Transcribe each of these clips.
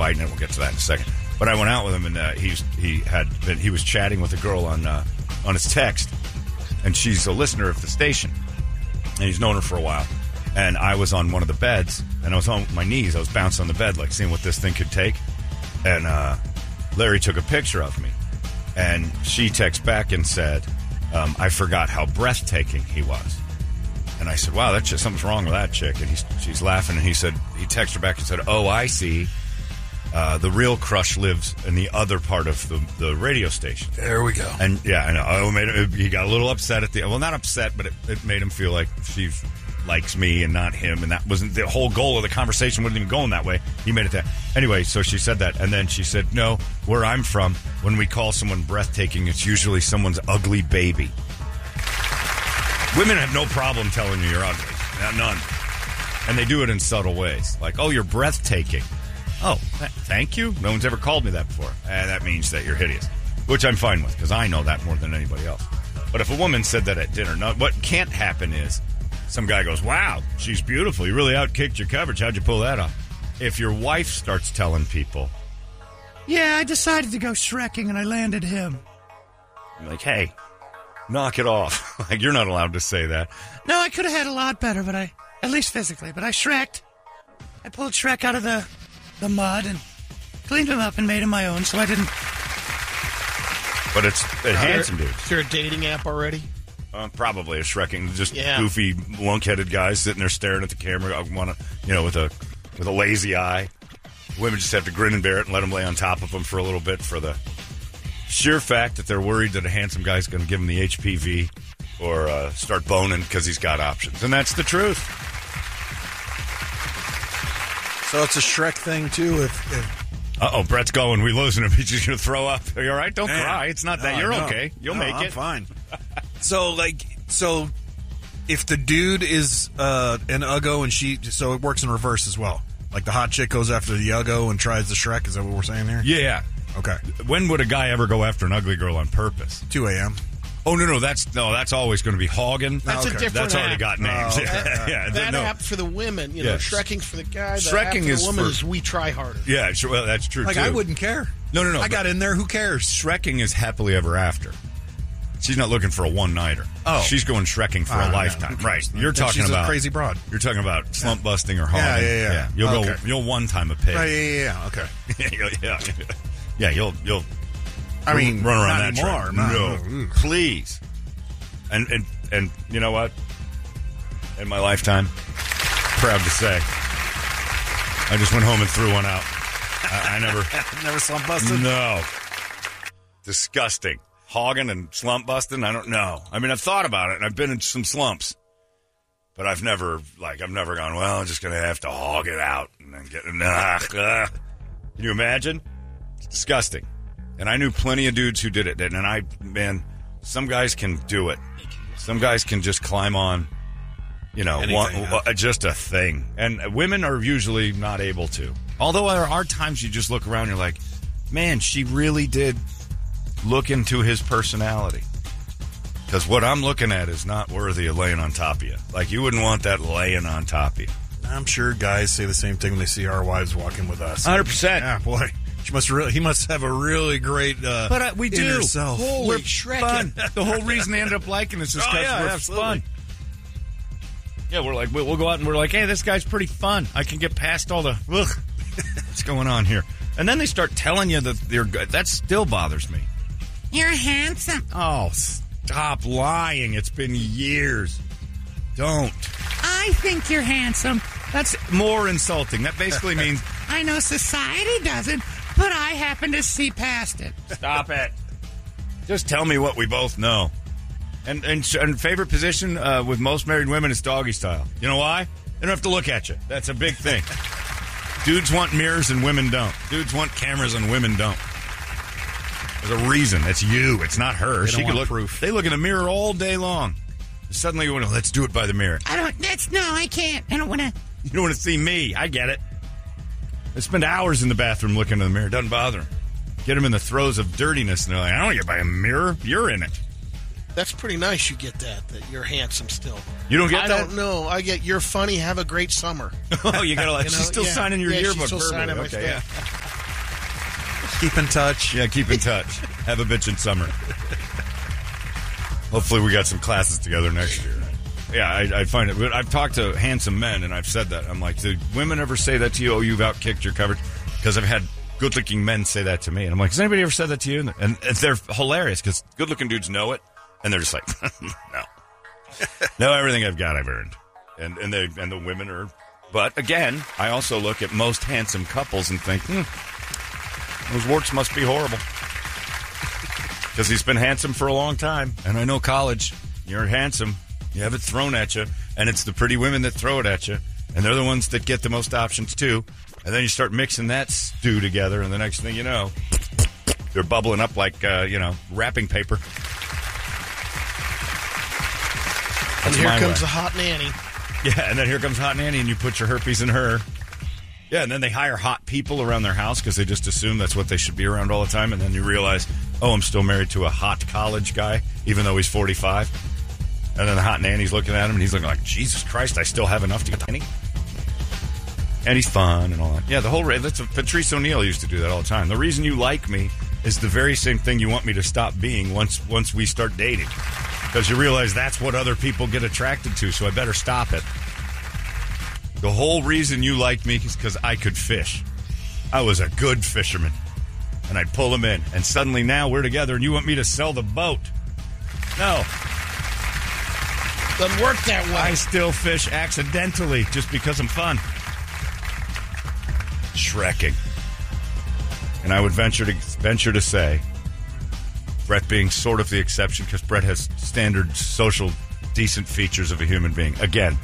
fighting, and we'll get to that in a second. But I went out with him, and he was chatting with a girl on his text, and she's a listener of the station, and he's known her for a while. And I was on one of the beds, and I was on my knees. I was bouncing on the bed, like seeing what this thing could take. And Larry took a picture of me, and she texted back and said, I forgot how breathtaking he was. And I said, wow, something's wrong with that chick. And she's laughing, and he texted her back and said, oh, I see. The real crush lives in the other part of the radio station. There we go. And yeah, I know. He got a little upset not upset, but it made him feel like she likes me and not him, and that wasn't the whole goal of the conversation. Wasn't even going that way. He made it that anyway. So she said that, and then she said, "No, where I'm from, when we call someone breathtaking, it's usually someone's ugly baby." Women have no problem telling you you're ugly, none, and they do it in subtle ways, like, "Oh, you're breathtaking." Oh, thank you. No one's ever called me that before, and that means that you're hideous, which I'm fine with because I know that more than anybody else. But if a woman said that at dinner, what can't happen is some guy goes, wow, she's beautiful. You really outkicked your coverage. How'd you pull that off? If your wife starts telling people, yeah, I decided to go Shrekking and I landed him. I'm like, hey, knock it off. Like, you're not allowed to say that. No, I could have had a lot better, but at least physically, but I Shreked. I pulled Shrek out of the mud and cleaned him up and made him my own, so I didn't. But it's a handsome dude. Is there a dating app already? Probably a Shrekking, just goofy, lunk-headed guys sitting there staring at the camera, with a lazy eye. Women just have to grin and bear it and let him lay on top of them for a little bit for the sheer fact that they're worried that a handsome guy's going to give them the HPV or start boning because he's got options, and that's the truth. So it's a Shrek thing too. Uh-oh, Brett's going. We losing him. He's just going to throw up. Are you all right? Don't cry. It's not that. You're okay. You'll make it. I'm fine. So if the dude is an Uggo and so it works in reverse as well. Like the hot chick goes after the Uggo and tries the Shrek. Is that what we're saying here? Yeah. Okay. When would a guy ever go after an ugly girl on purpose? 2 a.m. Oh, no, that's always going to be hogging. That's a different That's already app. got names. That app for the women, Shrekking's for the guy. Shrekking is for the woman is we try harder. Yeah, sure, well, that's true, too. I wouldn't care. No. I got in there. Who cares? Shrekking is happily ever after. She's not looking for a one-nighter. Oh. She's going Shrekking for a lifetime. Right. You're talking about a crazy broad. You're talking about slump busting or hogging. Yeah. You'll one-time a pig. Yeah. Okay. Yeah, you'll I mean, run around not that anymore. No. Please. And you know what? In my lifetime, proud to say, I just went home and threw one out. I never slump busted? No. Disgusting. Hogging and slump busting? I don't know. I mean, I've thought about it, and I've been in some slumps. But I've never gone, well, I'm just going to have to hog it out. And then get... Can you imagine? It's disgusting. And I knew plenty of dudes who did it. And some guys can do it. Some guys can just climb on, just a thing. And women are usually not able to. Although there are times you just look around and you're like, man, she really did look into his personality. Because what I'm looking at is not worthy of laying on top of you. Like, you wouldn't want that laying on top of you. I'm sure guys say the same thing when they see our wives walking with us. 100%. Yeah, boy. He must have a really great but we do. inner self. We're fun. The whole reason they ended up liking us is because we're fun. Yeah, we're like, we'll go out and we're like, hey, this guy's pretty fun. I can get past all the, what's going on here? And then they start telling you that they're good. That still bothers me. You're handsome. Oh, stop lying. It's been years. Don't. I think you're handsome. That's more insulting. That basically means, I know society doesn't, but I happen to see past it. Stop it. Just tell me what we both know. And favorite position with most married women is doggy style. You know why? They don't have to look at you. That's a big thing. Dudes want mirrors and women don't. Dudes want cameras and women don't. There's a reason. It's you. It's not her. She can look proof. They look in the mirror all day long. Suddenly you want to, let's do it by the mirror. I can't. I don't want to. You don't want to see me. I get it. They spend hours in the bathroom looking in the mirror. Doesn't bother them. Get them in the throes of dirtiness, and they're like, I don't want to get by a mirror. You're in it. That's pretty nice you get that you're handsome still. You don't get that? I don't know. I get you're funny, have a great summer. Oh, you got to she's still signing your yearbook. She's still signing my stuff. Yeah. Keep in touch. Yeah, keep in touch. Have a bitchin' summer. Hopefully we got some classes together next year. Yeah, I find it. But I've talked to handsome men, and I've said that. I'm like, do women ever say that to you? Oh, you've outkicked your coverage? Because I've had good-looking men say that to me. And I'm like, has anybody ever said that to you? And they're hilarious because good-looking dudes know it, and they're just like, no. No, everything I've got I've earned. And the women are... But, again, I also look at most handsome couples and think, those warts must be horrible. Because he's been handsome for a long time. And I know college, you're handsome. You have it thrown at you, and it's the pretty women that throw it at you, and they're the ones that get the most options, too. And then you start mixing that stew together, and the next thing you know, they're bubbling up like, wrapping paper. And here comes the hot nanny. Yeah, and then here comes hot nanny, and you put your herpes in her. Yeah, and then they hire hot people around their house because they just assume that's what they should be around all the time, and then you realize, oh, I'm still married to a hot college guy, even though he's 45. And then the hot nanny's looking at him, and he's looking like, Jesus Christ, I still have enough to get the nanny? And he's fun and all that. Yeah, Patrice O'Neal used to do that all the time. The reason you like me is the very same thing you want me to stop being once we start dating. Because you realize that's what other people get attracted to, so I better stop it. The whole reason you liked me is because I could fish. I was a good fisherman. And I'd pull them in. And suddenly now we're together, and you want me to sell the boat. No. Doesn't work that way. I still fish accidentally just because I'm fun. Shrekking. And I would venture to say, Brett being sort of the exception, because Brett has standard social decent features of a human being. Again,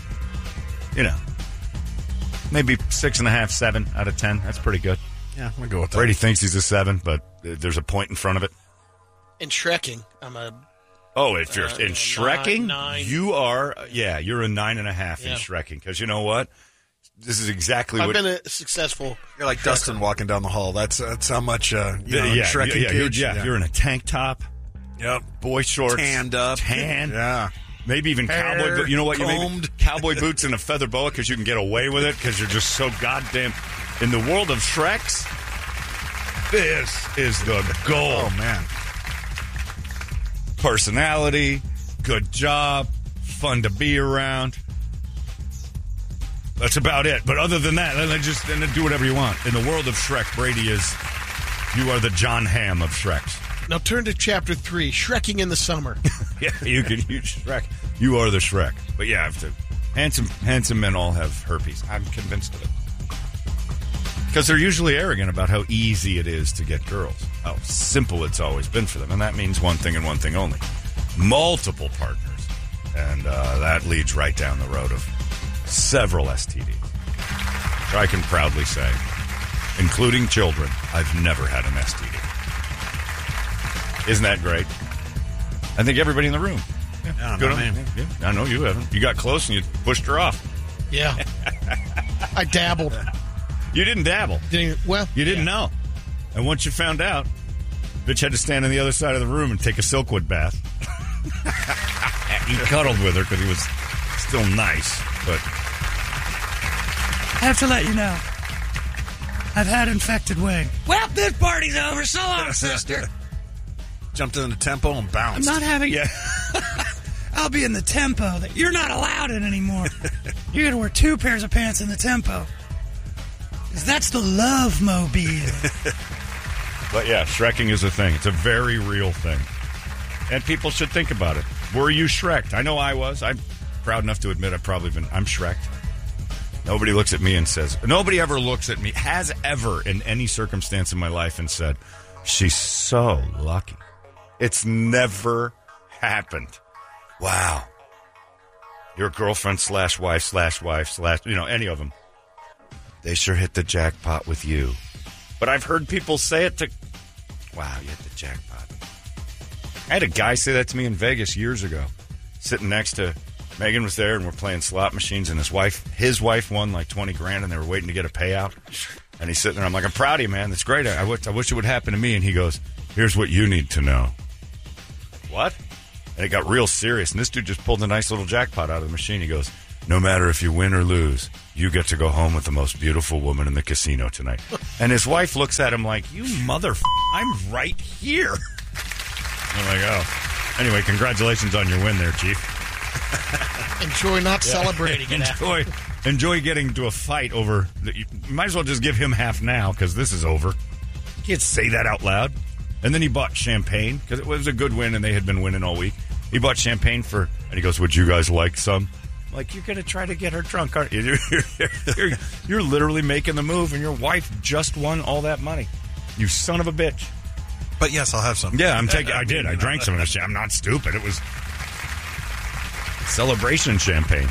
maybe 6.5, 7 out of 10. That's pretty good. Yeah, I'm going to go with that. Brady thinks he's a 7, but there's a point in front of it. In Shrekking, I'm a... Oh, if you're in Shrekking, 9. You are, you're a 9.5 in Shrekking. Because you know what? This is exactly I've been a successful... You're like Dustin walking down the hall. That's how much, Shrekking you're in a tank top. Yep. Boy shorts. Tanned up. Yeah. Maybe even cowboy boots. You know what? Maybe cowboy boots and a feather boa because you can get away with it because you're just so goddamn... In the world of Shreks, this is the goal. Oh, man. Personality, good job, fun to be around. That's about it. But other than that, then do whatever you want. In the world of Shrek, Brady you are the John Hamm of Shreks. Now turn to Chapter 3, Shrekking in the Summer. Yeah, you Shrek. You are the Shrek. But yeah, I have to. Handsome men all have herpes. I'm convinced of it. Because they're usually arrogant about how easy it is to get girls. How simple it's always been for them. And that means one thing and one thing only. Multiple partners. And that leads right down the road of several STDs. Which I can proudly say, including children, I've never had an STD. Isn't that great? I think everybody in the room. Yeah, good on you. Yeah, I know you haven't. You got close and you pushed her off. Yeah. I dabbled. You didn't dabble. You didn't know. And once you found out, bitch had to stand on the other side of the room and take a Silkwood bath. He cuddled with her because he was still nice. But I have to let you know, I've had infected wing. Well, this party's over. So long, sister. Jumped in the tempo and bounced. I'm not having... Yeah. I'll be in the tempo. You're not allowed it anymore. You're going to wear 2 pairs of pants in the tempo. Because that's the love mobile. But yeah, Shrekking is a thing. It's a very real thing. And people should think about it. Were you Shreked? I know I was. I'm proud enough to admit I'm Shreked. Nobody looks at me and says... Nobody ever looks at me, has ever in any circumstance in my life and said, she's so lucky. It's never happened. Wow. Your girlfriend /wife/wife/ any of them. They sure hit the jackpot with you. But I've heard people say it to... Wow, you hit the jackpot. I had a guy say that to me in Vegas years ago. Sitting next to... Megan was there, and we're playing slot machines, and his wife won like $20,000, and they were waiting to get a payout. And he's sitting there. I'm like, I'm proud of you, man. That's great. I wish it would happen to me. And he goes, here's what you need to know. What? And it got real serious. And this dude just pulled a nice little jackpot out of the machine. He goes, no matter if you win or lose, you get to go home with the most beautiful woman in the casino tonight. And his wife looks at him like, you I'm right here. I'm like, oh. Anyway, congratulations on your win there, Chief. Enjoy not celebrating it. Enjoy getting into a fight over... You might as well just give him half now, because this is over. You can't say that out loud. And then he bought champagne, because it was a good win, and they had been winning all week. He bought champagne and he goes, would you guys like some? Like, you're going to try to get her drunk, aren't you? You're literally making the move, and your wife just won all that money. You son of a bitch. But yes, I'll have some. Yeah, I did. I drank some of this. I'm not stupid. It was celebration champagne.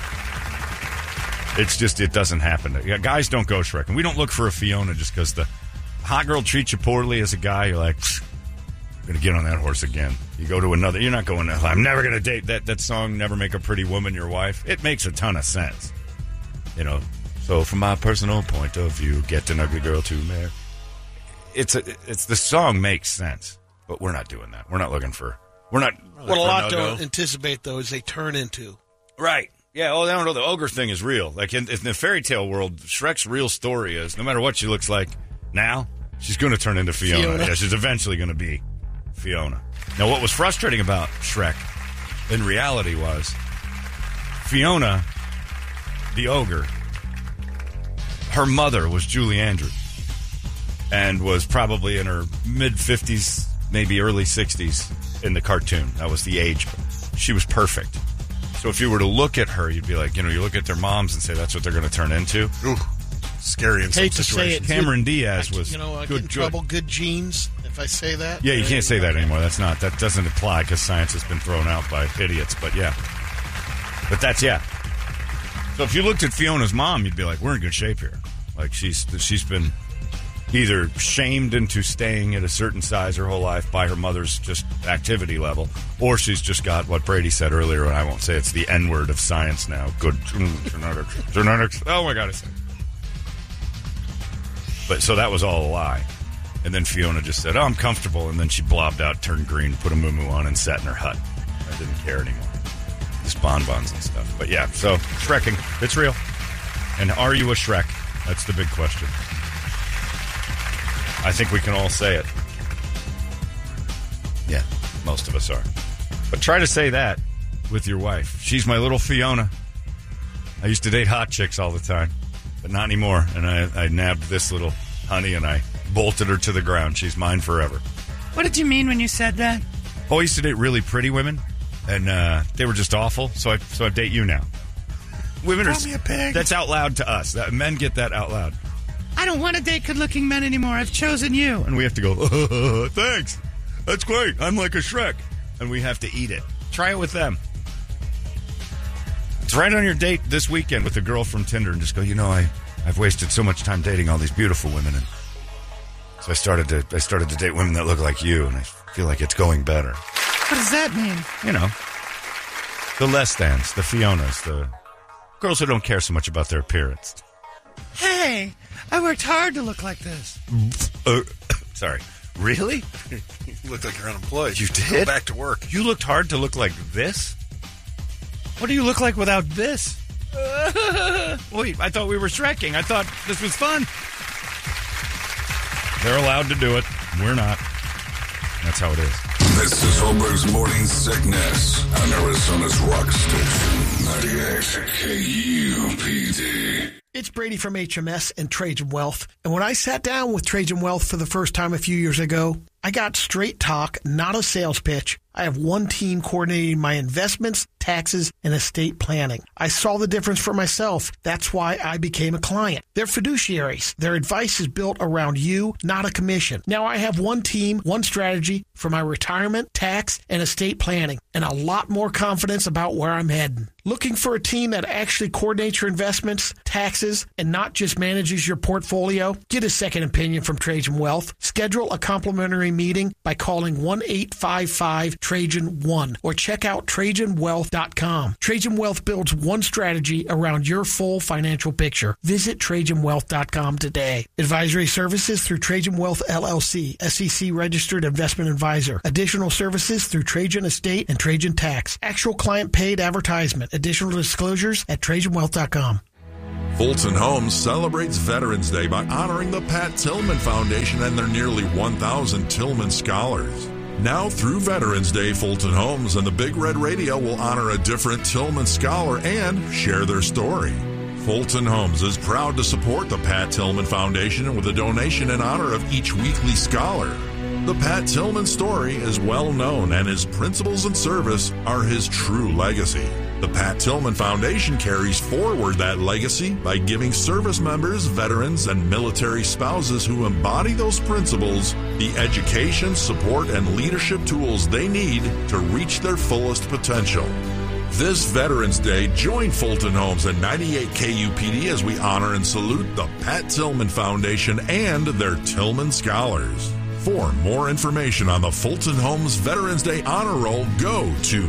It's just, it doesn't happen. Guys don't go Shrek. We don't look for a Fiona just because the hot girl treats you poorly as a guy. You're like, I'm going to get on that horse again. You go to another, you're not going, I'm never going to date that song, Never Make a Pretty Woman Your Wife. It makes a ton of sense. You know, so from my personal point of view, get an ugly girl to marry. It's the song makes sense, but we're not doing that. We're not looking for, what a lot don't anticipate, though, is they turn into. Right. Yeah, I don't know. The ogre thing is real. Like, in the fairy tale world, Shrek's real story is, no matter what she looks like now, she's going to turn into Fiona. Yeah, she's eventually going to be Fiona. Now, what was frustrating about Shrek, in reality, was Fiona, the ogre, her mother was Julie Andrews, and was probably in her mid-50s, maybe early 60s in the cartoon. That was the age. She was perfect. So if you were to look at her, you'd be like, you look at their moms and say that's what they're going to turn into. Ooh, scary in some situations. Cameron Diaz was good. Trouble, good genes. If I say that, yeah, you can't say that anymore. That doesn't apply because science has been thrown out by idiots. But yeah, that's. So if you looked at Fiona's mom, you'd be like, we're in good shape here. Like she's been either shamed into staying at a certain size her whole life by her mother's just activity level, or she's just got what Brady said earlier, and I won't say it's the N-word of science now. Good genetics. Oh my God, I said. But so that was all a lie. And then Fiona just said, I'm comfortable, and then she blobbed out, turned green, put a muumuu on, and sat in her hut. I didn't care anymore. Just bonbons and stuff. But yeah, so Shrekking, it's real. And are you a Shrek? That's the big question. I think we can all say it. Yeah, most of us are. But try to say that with your wife. She's my little Fiona. I used to date hot chicks all the time, but not anymore. And I nabbed this little honey and I bolted her to the ground. She's mine forever. What did you mean when you said that? Oh, I used to date really pretty women, and they were just awful. So I date you now. Women Call me a pig. That's out loud to us. Men get that out loud. I don't want to date good-looking men anymore. I've chosen you. And we have to go, thanks. That's great. I'm like a Shrek. And we have to eat it. Try it with them. It's right on your date this weekend with a girl from Tinder and just go, I've wasted so much time dating all these beautiful women. And so I started to date women that look like you, and I feel like it's going better. What does that mean? The less thans, the Fionas, the girls who don't care so much about their appearance. Hey, I worked hard to look like this. Sorry. Really? You look like you're unemployed. You did? Go back to work. You looked hard to look like this? What do you look like without this? Wait, I thought we were Shrekking. I thought this was fun. They're allowed to do it. We're not. That's how it is. This is Holmberg's Morning Sickness on Arizona's rock station, 98 KUPD. It's Brady from HMS and Trajan Wealth. And when I sat down with Trajan Wealth for the first time a few years ago, I got straight talk, not a sales pitch. I have one team coordinating my investments, taxes, and estate planning. I saw the difference for myself. That's why I became a client. They're fiduciaries. Their advice is built around you, not a commission. Now I have one team, one strategy for my retirement, tax, and estate planning, and a lot more confidence about where I'm heading. Looking for a team that actually coordinates your investments, taxes, and not just manages your portfolio? Get a second opinion from Trajan Wealth. Schedule a complimentary meeting by calling 1-855-TRAJAN-1 or check out TrajanWealth.com. Trajan Wealth builds one strategy around your full financial picture. Visit TrajanWealth.com today. Advisory services through Trajan Wealth LLC, SEC registered investment advisor. Additional services through Trajan Estate and Trajan Tax. Actual client paid advertisement. Additional disclosures at TrajanWealth.com. Fulton Homes celebrates Veterans Day by honoring the Pat Tillman Foundation and their nearly 1,000 Tillman Scholars. Now through Veterans Day, Fulton Homes and the Big Red Radio will honor a different Tillman Scholar and share their story. Fulton Homes is proud to support the Pat Tillman Foundation with a donation in honor of each weekly scholar. The Pat Tillman story is well known, and his principles and service are his true legacy. The Pat Tillman Foundation carries forward that legacy by giving service members, veterans, and military spouses who embody those principles the education, support, and leadership tools they need to reach their fullest potential. This Veterans Day, join Fulton Homes and 98 KUPD as we honor and salute the Pat Tillman Foundation and their Tillman Scholars. For more information on the Fulton Homes Veterans Day Honor Roll, go to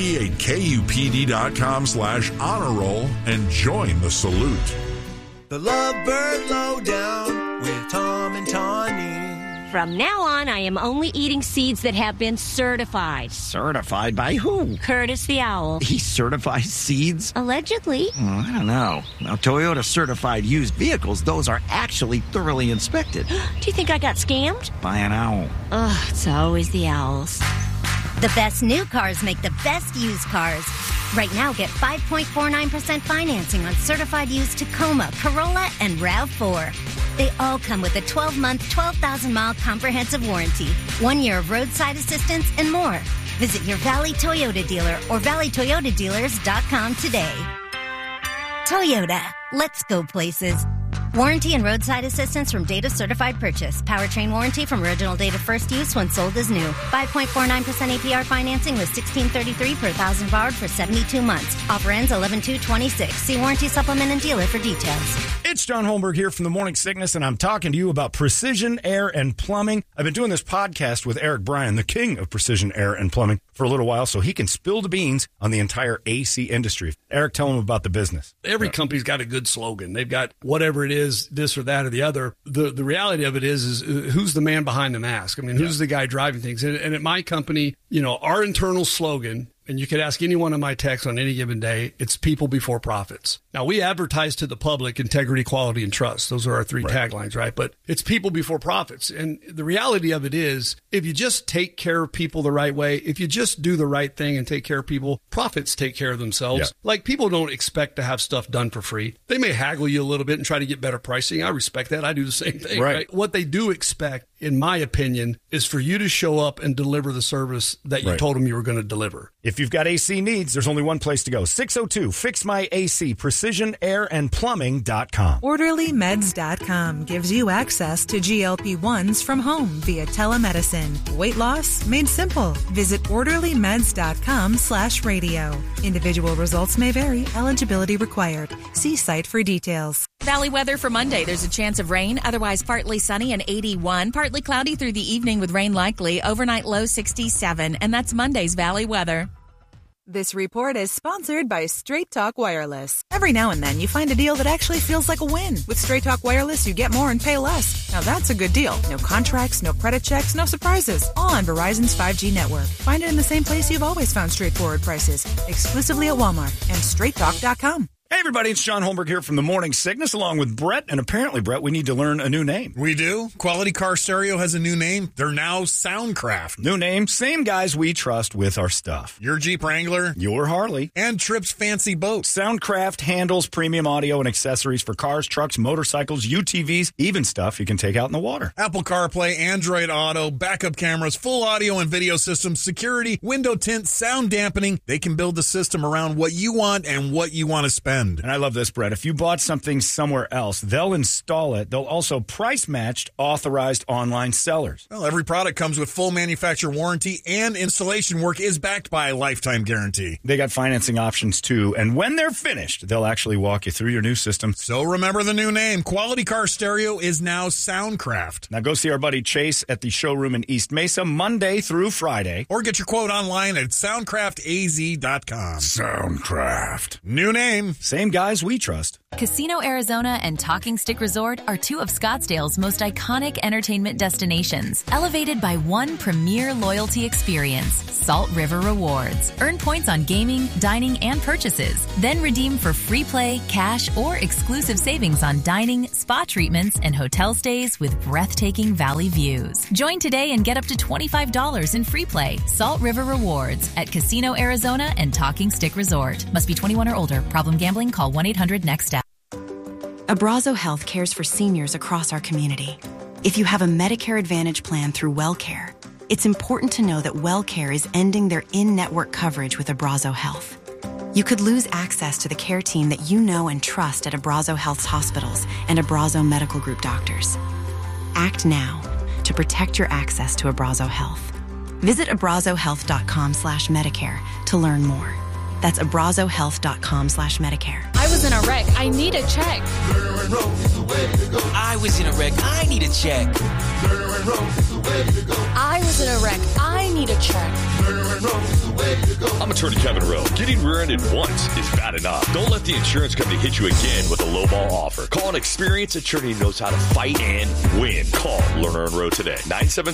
98kupd.com/honor roll and join the salute. The Lovebird Lowdown with Tom and Tawny. From now on, I am only eating seeds that have been certified. Certified by who? Curtis the Owl. He certifies seeds? Allegedly. I don't know. Now, Toyota certified used vehicles, those are actually thoroughly inspected. Do you think I got scammed? By an owl. Ugh, it's always the owls. The best new cars make the best used cars. Right now, get 5.49% financing on certified used Tacoma, Corolla, and RAV4. They all come with a 12-month, 12,000-mile comprehensive warranty, 1 year of roadside assistance, and more. Visit your Valley Toyota dealer or valleytoyotadealers.com today. Toyota, let's go places. Warranty and roadside assistance from date of certified purchase. Powertrain warranty from original date of first use when sold as new. 5.49% APR financing with $1,633 per thousand borrowed for 72 months. Offer ends 11/2/26. See warranty supplement and dealer for details. It's John Holmberg here from the Morning Sickness, and I'm talking to you about Precision Air and Plumbing. I've been doing this podcast with Eric Bryan, the king of Precision Air and Plumbing, for a little while, so he can spill the beans on the entire AC industry. Eric, tell him about the business. Every company's got a good slogan. They've got whatever it is, this or that or the other. The reality of it is who's the man behind the mask? I mean, who's the guy driving things? And at my company, our internal slogan, and you could ask any one of my techs on any given day, it's people before profits. Now, we advertise to the public integrity, quality, and trust. Those are our three taglines, right? But it's people before profits. And the reality of it is, if you just take care of people the right way, if you just do the right thing and take care of people, profits take care of themselves. Yeah. Like, people don't expect to have stuff done for free. They may haggle you a little bit and try to get better pricing. I respect that. I do the same thing, right? What they do expect, in my opinion, is for you to show up and deliver the service that you told them you were going to deliver. If you've got AC needs, there's only one place to go. 602-FIX-MY-AC, PrecisionAirandPlumbing.com. OrderlyMeds.com gives you access to GLP-1s from home via telemedicine. Weight loss made simple. Visit OrderlyMeds.com/radio. Individual results may vary. Eligibility required. See site for details. Valley weather for Monday. There's a chance of rain, otherwise partly sunny and 81. Partly cloudy through the evening with rain likely. Overnight low 67. And that's Monday's Valley weather. This report is sponsored by Straight Talk Wireless. Every now and then you find a deal that actually feels like a win. With Straight Talk Wireless, you get more and pay less. Now that's a good deal. No contracts, no credit checks, no surprises. All on Verizon's 5G network. Find it in the same place you've always found straightforward prices. Exclusively at Walmart and StraightTalk.com. Hey, everybody, it's John Holmberg here from the Morning Sickness, along with Brett. And apparently, Brett, we need to learn a new name. We do. Quality Car Stereo has a new name. They're now Soundcraft. New name, same guys we trust with our stuff. Your Jeep Wrangler. Your Harley. And Tripp's Fancy Boat. Soundcraft handles premium audio and accessories for cars, trucks, motorcycles, UTVs, even stuff you can take out in the water. Apple CarPlay, Android Auto, backup cameras, full audio and video systems, security, window tint, sound dampening. They can build the system around what you want and what you want to spend. And I love this, Brett. If you bought something somewhere else, they'll install it. They'll also price-matched authorized online sellers. Well, every product comes with full manufacturer warranty, and installation work is backed by a lifetime guarantee. They got financing options, too. And when they're finished, they'll actually walk you through your new system. So remember the new name. Quality Car Stereo is now Soundcraft. Now go see our buddy Chase at the showroom in East Mesa Monday through Friday. Or get your quote online at soundcraftaz.com. Soundcraft. New name, Same guys we trust. Casino Arizona and Talking Stick Resort are two of Scottsdale's most iconic entertainment destinations, elevated by one premier loyalty experience, Salt River Rewards. Earn points on gaming, dining, and purchases. Then redeem for free play, cash, or exclusive savings on dining, spa treatments, and hotel stays with breathtaking valley views. Join today and get up to $25 in free play. Salt River Rewards at Casino Arizona and Talking Stick Resort. Must be 21 or older. Problem gambling? Call 1-800-NEXT-STEP. Abrazo Health cares for seniors across our community. If you have a Medicare Advantage plan through WellCare, it's important to know that WellCare is ending their in-network coverage with Abrazo Health. You could lose access to the care team that you know and trust at Abrazo Health's hospitals and Abrazo Medical Group doctors. Act now to protect your access to Abrazo Health. Visit abrazohealth.com/Medicare to learn more. That's abrazohealth.com/Medicare. I was in a wreck. I need a check. I was in a wreck. I need a check. I was in a wreck. I need a check. I'm attorney Kevin Rowe. Getting rear-ended once is bad enough. Don't let the insurance company hit you again with a lowball offer. Call an experienced attorney who knows how to fight and win. Call Lerner and Rowe today. 977